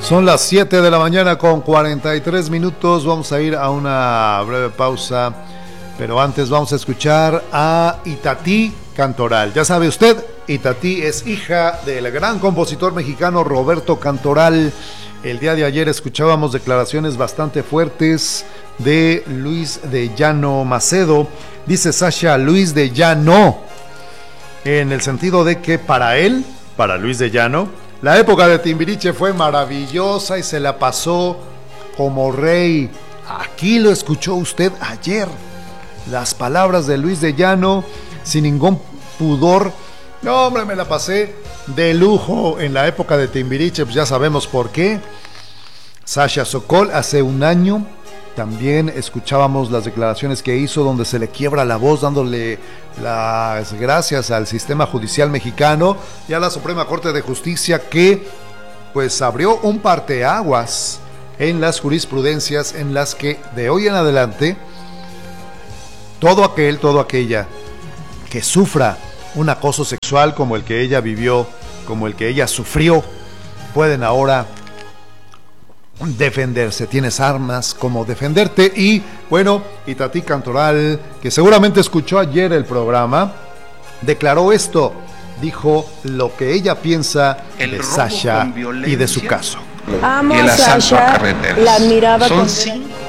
Son las 7 de la mañana con 43 minutos. Vamos a ir a una breve pausa, pero antes vamos a escuchar a Itatí Cantoral. Ya sabe usted, Itatí es hija del gran compositor mexicano Roberto Cantoral. El día de ayer escuchábamos declaraciones bastante fuertes de Luis de Llano Macedo. Dice Sasha, Luis de Llano, en el sentido de que para él, para Luis de Llano, la época de Timbiriche fue maravillosa y se la pasó como rey. Aquí lo escuchó usted ayer. Las palabras de Luis de Llano, sin ningún pudor. No, hombre, me la pasé de lujo en la época de Timbiriche, pues ya sabemos por qué. Sasha Sokol, hace un año también escuchábamos las declaraciones que hizo, donde se le quiebra la voz dándole las gracias al sistema judicial mexicano y a la Suprema Corte de Justicia, que pues abrió un parteaguas en las jurisprudencias en las que de hoy en adelante todo aquella que sufra un acoso sexual como el que ella vivió, como el que ella sufrió, pueden ahora defenderse. Tienes armas como defenderte. Y bueno, Itatí Cantoral, que seguramente escuchó ayer el programa, declaró esto, dijo lo que ella piensa de Sasha y de su caso. Amo a Sasha, la admiraba. Son 5